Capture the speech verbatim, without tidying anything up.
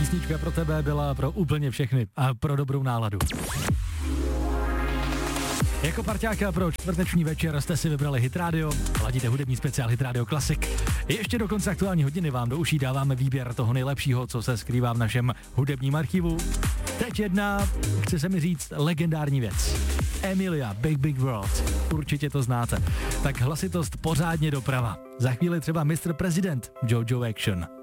písnička pro tebe byla pro úplně všechny a pro dobrou náladu. Jako parťáka pro čtvrteční večer jste si vybrali Hit Radio, ladíte hudební speciál Hit Radio Classic. Ještě do konce aktuální hodiny vám do uší dáváme výběr toho nejlepšího, co se skrývá v našem hudebním archivu. Teď jedna, chce se mi říct, legendární věc. Emilia, Big Big World, určitě to znáte. Tak hlasitost pořádně doprava. Za chvíli třeba mister President, Jojo Action.